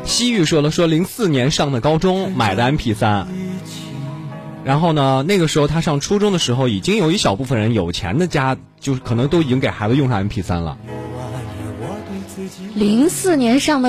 西域说04年上的高中买的 MP3，然后呢，那个时候他上初中的时候，已经有一小部分人有钱的家，就是可能都已经给孩子用上 MP3 了。 04年上的